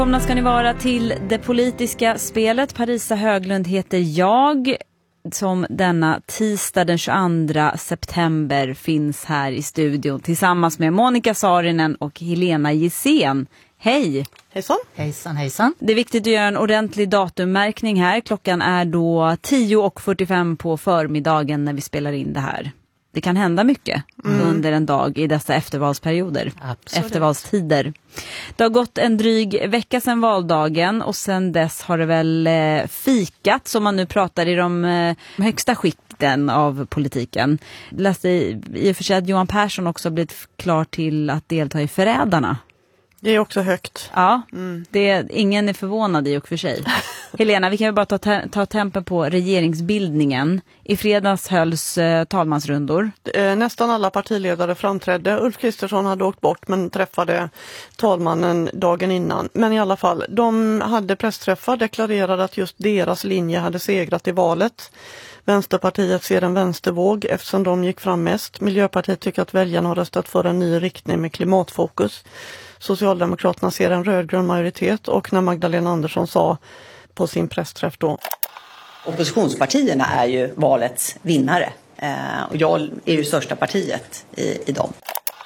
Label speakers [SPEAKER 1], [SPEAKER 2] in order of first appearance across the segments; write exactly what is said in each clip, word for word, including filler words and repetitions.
[SPEAKER 1] Välkomna ska ni vara till det politiska spelet. Parisa Höglund heter jag, som denna tisdag den tjugoandra september finns här i studion tillsammans med Monica Saarinen och Helena Gissén. Hej!
[SPEAKER 2] Hejsan!
[SPEAKER 3] Hejsan, hejsan.
[SPEAKER 1] Det är viktigt att göra en ordentlig datummärkning här. Klockan är då tio och fyrtiofem på förmiddagen när vi spelar in det här. Det kan hända mycket mm. under en dag i dessa eftervalsperioder,
[SPEAKER 3] Absolut.
[SPEAKER 1] eftervalstider. Det har gått en dryg vecka sedan valdagen och sedan dess har det väl eh, fikat, som man nu pratar i de eh, högsta skikten av politiken. Jag läste i, i och för sig att Johan Persson också har blivit klar till att delta i Förrädarna.
[SPEAKER 2] Det är också högt.
[SPEAKER 1] Ja, mm. det, ingen är förvånad i och för sig. Helena, vi kan ju bara ta, te- ta tempen på regeringsbildningen. I fredags hölls eh, talmansrundor.
[SPEAKER 2] Nästan alla partiledare framträdde. Ulf Kristersson hade åkt bort men träffade talmannen dagen innan. Men i alla fall, de hade pressträffar, deklarerade att just deras linje hade segrat i valet. Vänsterpartiet ser en vänstervåg eftersom de gick fram mest. Miljöpartiet tycker att väljarna har röstat för en ny riktning med klimatfokus. Socialdemokraterna ser en rödgrön majoritet, och när Magdalena Andersson sa på sin pressträff då:
[SPEAKER 4] oppositionspartierna är ju valets vinnare eh, och jag är ju största partiet i, i dem.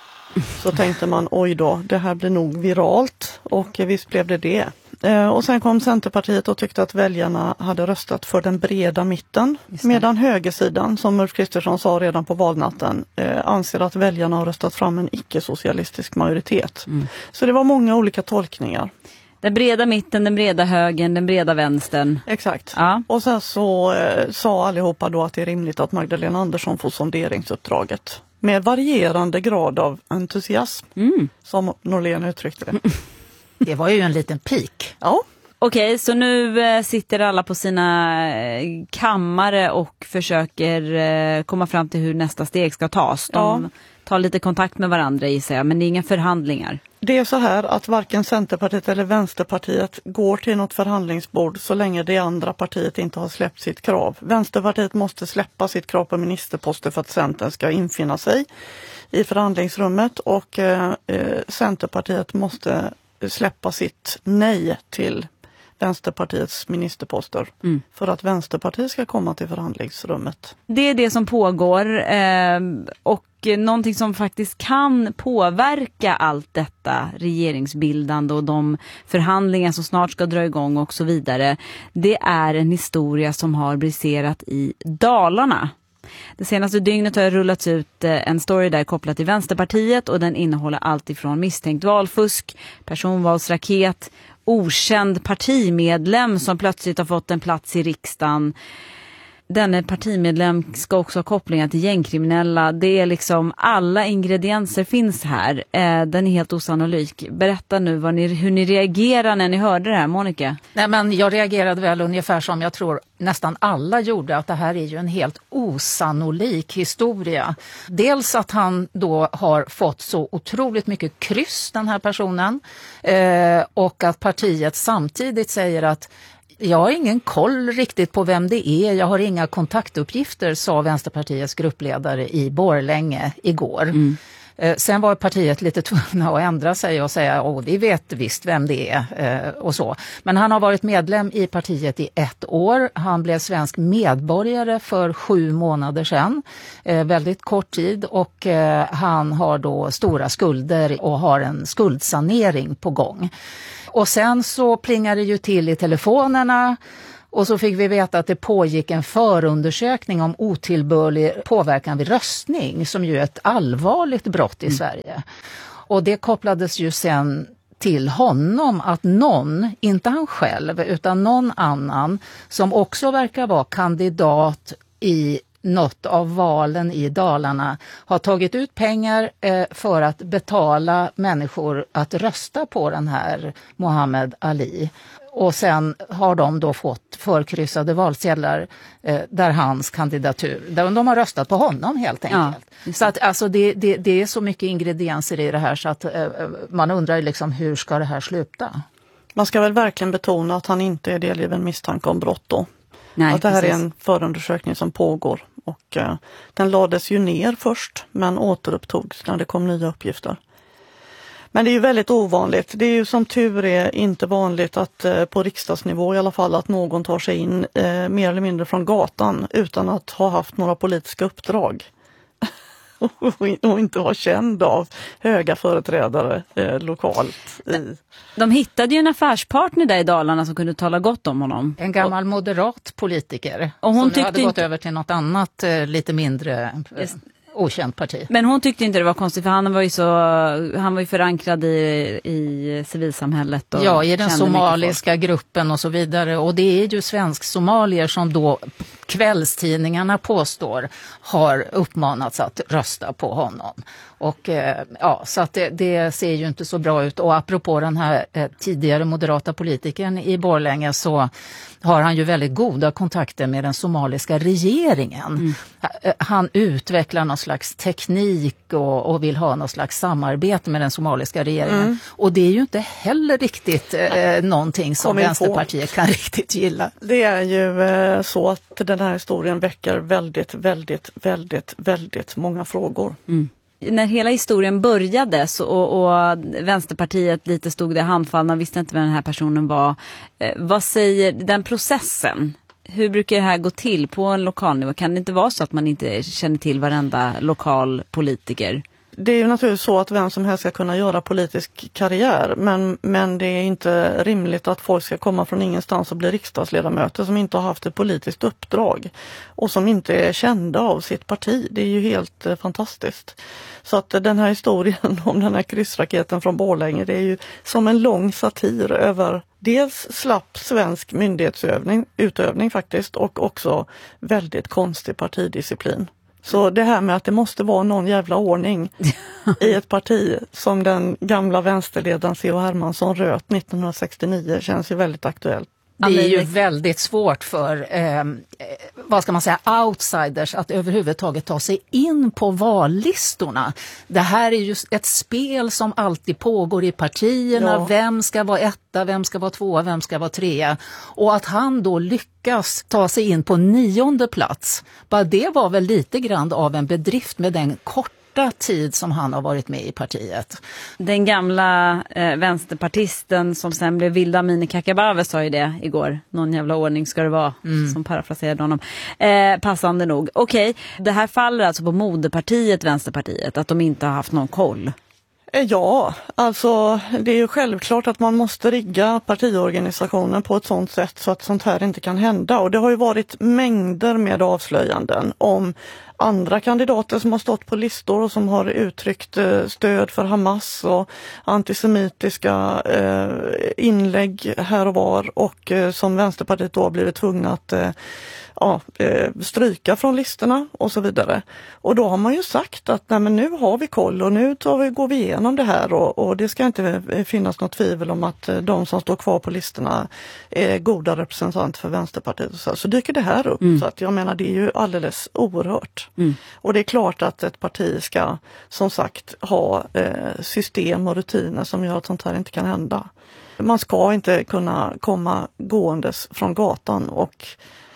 [SPEAKER 2] Så tänkte man, oj då, det här blir nog viralt, och visst blev det det. Eh, och sen kom Centerpartiet och tyckte att väljarna hade röstat för den breda mitten, medan högersidan, som Ulf Kristersson sa redan på valnatten, eh, anser att väljarna har röstat fram en icke-socialistisk majoritet. Mm. Så det var många olika tolkningar.
[SPEAKER 1] Den breda mitten, den breda högern, den breda vänstern.
[SPEAKER 2] Exakt.
[SPEAKER 1] Ja.
[SPEAKER 2] Och sen så eh, sa allihopa då att det är rimligt att Magdalena Andersson får sonderingsuppdraget. Med varierande grad av entusiasm, mm. som Norlén uttryckte det.
[SPEAKER 3] Det var ju en liten pik.
[SPEAKER 2] Ja.
[SPEAKER 1] Okej, så nu eh, sitter alla på sina eh, kammare och försöker eh, komma fram till hur nästa steg ska tas. De ja. tar lite kontakt med varandra, gissar jag, men det är inga förhandlingar.
[SPEAKER 2] Det är så här att varken Centerpartiet eller Vänsterpartiet går till något förhandlingsbord så länge det andra partiet inte har släppt sitt krav. Vänsterpartiet måste släppa sitt krav på ministerposter för att Centern ska infinna sig i förhandlingsrummet, och eh, Centerpartiet måste släppa sitt nej till Vänsterpartiets ministerposter mm. för att Vänsterpartiet ska komma till förhandlingsrummet.
[SPEAKER 1] Det är det som pågår eh, och någonting som faktiskt kan påverka allt detta regeringsbildande och de förhandlingar som snart ska dra igång och så vidare. Det är en historia som har briserat i Dalarna. Det senaste dygnet har jag rullat ut en story där kopplat till Vänsterpartiet, och den innehåller allt ifrån misstänkt valfusk, personvalsraket, okänd partimedlem som plötsligt har fått en plats i riksdagen. Denne partimedlem ska också ha kopplingar till gängkriminella. Det är liksom, alla ingredienser finns här. Eh, den är helt osannolik. Berätta nu vad ni, hur ni reagerar när ni hörde det här, Monica.
[SPEAKER 3] Nej, men jag reagerade väl ungefär som jag tror nästan alla gjorde, att det här är ju en helt osannolik historia. Dels att han då har fått så otroligt mycket kryss, den här personen, eh, och att partiet samtidigt säger att jag har ingen koll riktigt på vem det är, jag har inga kontaktuppgifter, sa Vänsterpartiets gruppledare i Borlänge igår. Mm. Eh, sen var partiet lite tvungna att ändra sig och säga åh, vi vet visst vem det är eh, och så. Men han har varit medlem i partiet i ett år. Han blev svensk medborgare för sju månader sedan. Eh, väldigt kort tid, och eh, han har då stora skulder och har en skuldsanering på gång. Och sen så plingade det ju till i telefonerna, och så fick vi veta att det pågick en förundersökning om otillbörlig påverkan vid röstning, som ju är ett allvarligt brott i mm. Sverige. Och det kopplades ju sen till honom att någon, inte han själv utan någon annan som också verkar vara kandidat i något av valen i Dalarna, har tagit ut pengar eh, för att betala människor att rösta på den här Muhammad Ali. Och sen har de då fått förkryssade valsedlar eh, där hans kandidatur, där de har röstat på honom helt enkelt. Ja, så att alltså det, det, det är så mycket ingredienser i det här, så att eh, man undrar liksom, hur ska det här sluta?
[SPEAKER 2] Man ska väl verkligen betona att han inte är delgiven misstanke om brott då. Nej, att det här precis. Är en förundersökning som pågår, och eh, den lades ju ner först men återupptogs när det kom nya uppgifter. Men det är ju väldigt ovanligt. Det är ju som tur är inte vanligt att eh, på riksdagsnivå i alla fall att någon tar sig in eh, mer eller mindre från gatan utan att ha haft några politiska uppdrag. Och inte vara känd av höga företrädare eh, lokalt. I.
[SPEAKER 1] De hittade ju en affärspartner där i Dalarna som kunde tala gott om honom.
[SPEAKER 3] En gammal och, moderat politiker
[SPEAKER 1] och hon
[SPEAKER 3] som
[SPEAKER 1] tyckte
[SPEAKER 3] hade gått
[SPEAKER 1] inte...
[SPEAKER 3] över till något annat eh, lite mindre eh, okänt parti.
[SPEAKER 1] Men hon tyckte inte det var konstigt för han var ju så han var ju förankrad i, i civilsamhället. Och
[SPEAKER 3] ja, i den somaliska gruppen och så vidare. Och det är ju svensk-somalier som då kvällstidningarna påstår har uppmanats att rösta på honom. Och ja, så att det, det ser ju inte så bra ut. Och apropå den här eh, tidigare moderata politikern i Borlänge så har han ju väldigt goda kontakter med den somaliska regeringen. Mm. Han utvecklar någon slags teknik och, och vill ha någon slags samarbete med den somaliska regeringen. Mm. Och det är ju inte heller riktigt eh, någonting som Vänsterpartiet kan riktigt gilla.
[SPEAKER 2] Det är ju eh, så att den här historien väcker väldigt, väldigt, väldigt, väldigt många frågor.
[SPEAKER 1] Mm. När hela historien började så, och, och Vänsterpartiet lite stod där handfallna, visste inte vem den här personen var. Eh, vad säger den processen? Hur brukar det här gå till på en lokal nivå? Kan det inte vara så att man inte känner till varenda lokal politiker?
[SPEAKER 2] Det är ju naturligtvis så att vem som helst ska kunna göra politisk karriär, men, men det är inte rimligt att folk ska komma från ingenstans och bli riksdagsledamöter som inte har haft ett politiskt uppdrag och som inte är kända av sitt parti. Det är ju helt eh, fantastiskt. Så att den här historien om den här kryssraketen från Borlänge, det är ju som en lång satir över dels slapp svensk myndighetsutövning utövning faktiskt och också väldigt konstig partidisciplin. Så det här med att det måste vara någon jävla ordning i ett parti som den gamla vänsterledaren C H Hermansson röt nittonhundrasextionio känns ju väldigt aktuellt.
[SPEAKER 3] Det är ju väldigt svårt för, eh, vad ska man säga, outsiders att överhuvudtaget ta sig in på vallistorna. Det här är ju ett spel som alltid pågår i partierna. Ja. Vem ska vara etta, vem ska vara tvåa, vem ska vara trea. Och att han då lyckas ta sig in på nionde plats, bara det var väl lite grann av en bedrift med den korta tid som han har varit med i partiet.
[SPEAKER 1] Den gamla eh, vänsterpartisten som sen blev Vilda Mini Kakabave sa ju det igår. Någon jävla ordning ska det vara, mm. som parafraserade honom. Eh, passande nog. Okej, okay. Det här faller alltså på moderpartiet, Vänsterpartiet, att de inte har haft någon koll.
[SPEAKER 2] Ja, alltså det är ju självklart att man måste rigga partiorganisationen på ett sådant sätt så att sånt här inte kan hända. Och det har ju varit mängder med avslöjanden om andra kandidater som har stått på listor och som har uttryckt stöd för Hamas och antisemitiska eh, inlägg här och var och eh, som Vänsterpartiet då har blivit tvungna att eh, ja, eh, stryka från listorna och så vidare. Och då har man ju sagt att nej, men nu har vi koll och nu tar vi, går vi igenom det här och, och det ska inte finnas något tvivel om att de som står kvar på listorna är goda representanter för Vänsterpartiet. Och så, så dyker det här upp. Mm. Så att jag menar det är ju alldeles oerhört. Mm. Och det är klart att ett parti ska som sagt ha eh, system och rutiner som gör att sånt här inte kan hända. Man ska inte kunna komma gåendes från gatan och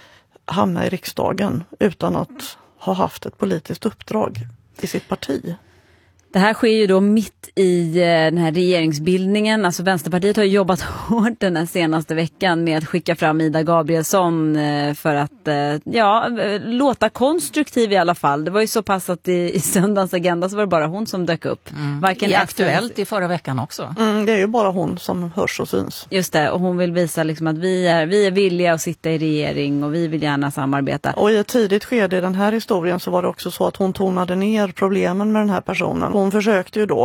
[SPEAKER 2] hamna i riksdagen utan att ha haft ett politiskt uppdrag i sitt parti.
[SPEAKER 1] Det här sker ju då mitt i den här regeringsbildningen. Alltså Vänsterpartiet har jobbat hårt den här senaste veckan med att skicka fram Ida Gabrielsson för att ja, låta konstruktiv i alla fall. Det var ju så pass att i, i söndagens agenda så var det bara hon som dök upp.
[SPEAKER 3] Mm. Varken I Aktuellt i förra veckan också.
[SPEAKER 2] Mm, det är ju bara hon som hörs och syns.
[SPEAKER 1] Just det, och hon vill visa liksom att vi är, vi är villiga att sitta i regering och vi vill gärna samarbeta.
[SPEAKER 2] Och i ett tidigt skede i den här historien så var det också så att hon tonade ner problemen med den här personen. Hon försökte ju då